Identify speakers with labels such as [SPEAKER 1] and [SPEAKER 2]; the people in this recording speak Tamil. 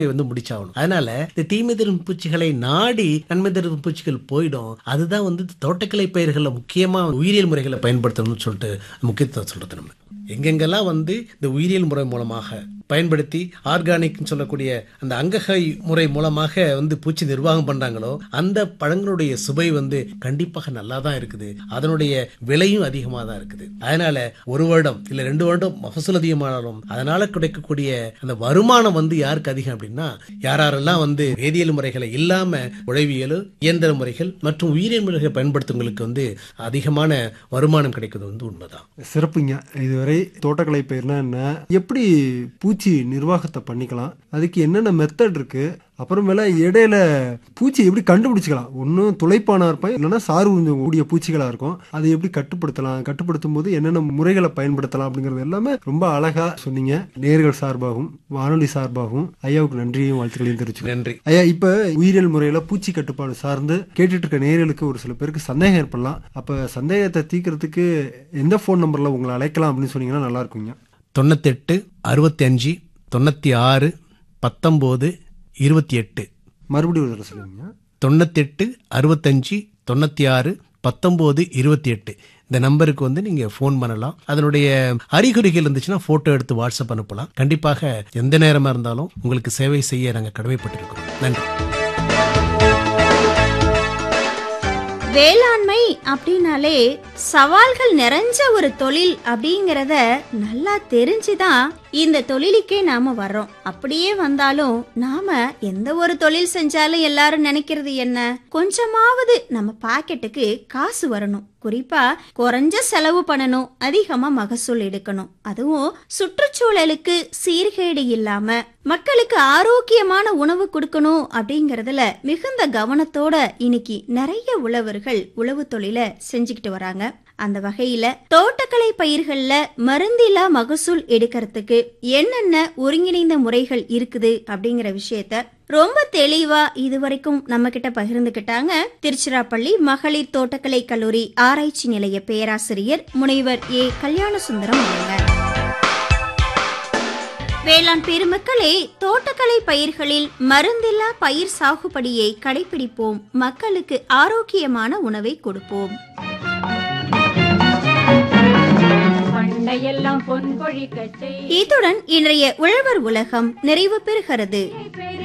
[SPEAKER 1] முடிச்சாகணும். அதனால இந்த தீமை தரும் பூச்சிகளை நாடி நன்மை தரும் பூச்சிகள் போயிடும். அதுதான் தோட்டக்கலை பயிர்களை முக்கியமா உயிரியல் முறைகளை பயன்படுத்தணும்னு சொல்லிட்டு முக்கியத்துவம் சொல்றது. நம்ம எங்கெங்கெல்லாம் இந்த உயிரியல் முறை மூலமாக பயன்படுத்தி ஆர்கானிக் சொல்லக்கூடிய அந்த அங்ககை முறை மூலமாக பூச்சி நிர்வாகம் பண்றாங்களோ அந்த பழங்களுடைய சுவை கண்டிப்பாக நல்லா தான் இருக்குது. அதனுடைய விலையும் அதிகமாக தான் இருக்குது. அதனால 1 வருடம் இல்ல 2 வருடம் மகசூல் அதிகமானாலும் அதனால கிடைக்கக்கூடிய அந்த வருமானம் யாருக்கு அதிகம் அப்படின்னா யாரெல்லாம் வேதியியல் முறைகளை இல்லாம உழவியல் இயந்திர முறைகள் மற்றும் உயிரியல் முறைகளை பயன்படுத்துவங்களுக்கு அதிகமான வருமானம் கிடைக்கிறது உண்மைதான்.
[SPEAKER 2] சிறப்புங்க. இதுவரை தோட்டக்கலை பயிர்னா என்ன, எப்படி பூச்சி நிர்வாகத்தை பண்ணிக்கலாம், அதுக்கு என்னென்ன மெத்தட் இருக்கு, அப்புறமேல இடையில பூச்சி எப்படி கண்டுபிடிச்சிக்கலாம், ஒன்னும் துளைப்பானா இருப்பேன் இல்லைன்னா சாறு உறிஞ்ச கூடிய பூச்சிகளா இருக்கும், அதை எப்படி கட்டுப்படுத்தலாம், கட்டுப்படுத்தும் போது என்னென்ன முறைகளை பயன்படுத்தலாம் அப்படிங்கறது எல்லாமே ரொம்ப அழகா சொன்னீங்க. நேயர்கள் சார்பாகவும் வானொலி சார்பாகவும் ஐயாவுக்கு நன்றியையும் வாழ்த்துக்களையும் தெரிவிச்சு.
[SPEAKER 1] நன்றி
[SPEAKER 2] ஐயா. இப்ப உயிரியல் முறையில பூச்சி கட்டுப்பாடு சார்ந்து கேட்டுட்டு இருக்க நேயர்களுக்கு ஒரு சில பேருக்கு சந்தேகம் ஏற்படலாம். அப்ப சந்தேகத்தை தீர்க்கறதுக்கு எந்த போன் நம்பர்ல உங்களை அழைக்கலாம் அப்படின்னு சொன்னீங்கன்னா நல்லா இருக்குங்க.
[SPEAKER 1] 98 65 96 19 28.
[SPEAKER 2] மறுபடியும் ஒரு தடவை சொல்லுங்க.
[SPEAKER 1] 98 65 96 19 28. இந்த நம்பருக்கு நீங்க போன் பண்ணலாம். அதனுடைய அறிகுறிகள் இருந்துச்சுன்னா போட்டோ எடுத்து வாட்ஸ்அப் அனுப்பலாம். கண்டிப்பாக எந்த நேரமா இருந்தாலும் உங்களுக்கு சேவை செய்ய நாங்கள் கடமைப்பட்டிருக்கிறோம். நன்றி.
[SPEAKER 3] வேளாண்மை அப்படின்னாலே சவால்கள் நிறைஞ்ச ஒரு தொழில் அப்படிங்கறத நல்லா தெரிஞ்சுதான் இந்த தொழிலுக்கே நாம வர்றோம். அப்படியே வந்தாலும் நாம எந்த ஒரு தொழில் செஞ்சாலும் எல்லாரும் நினைக்கிறது என்ன, கொஞ்சமாவது நம்ம பாக்கெட்டுக்கு காசு வரணும், குறிப்பா குறைஞ்ச செலவு பண்ணணும், அதிகமா மகசூல் எடுக்கணும், அதுவும் சுற்றுச்சூழலுக்கு சீர்கேடு இல்லாம மக்களுக்கு ஆரோக்கியமான உணவு கொடுக்கணும் அப்படிங்கறதுல மிகுந்த கவனத்தோட இன்னைக்கு நிறைய உழவர்கள் உழவு தொழில செஞ்சுக்கிட்டு வராங்க. அந்த வகையில தோட்டக்கலை பயிர்கள்ல மருந்தில்லா மகசூல் எடுக்கிறதுக்கு என்னென்ன ஒருங்கிணைந்த முறைகள் இருக்குது அப்படிங்கிற விஷயத்த ரொம்ப தெளிவா இதுவரைக்கும் நம்ம கிட்ட பகிர்ந்துகிட்டாங்க திருச்சிராப்பள்ளி மகளிர் தோட்டக்கலை கல்லூரி ஆராய்ச்சி நிலைய பேராசிரியர் முனைவர் ஏ கல்யாணசுந்தரம் அவங்க. வேளாண் பெருமக்களே, தோட்டக்கலை பயிர்களில் மருந்தில்லா பயிர் சாகுபடியை கடைபிடிப்போம், மக்களுக்கு ஆரோக்கியமான உணவை கொடுப்போம். இத்துடன் இன்றைய உழவர் உலகம் நிறைவு பெறுகிறது.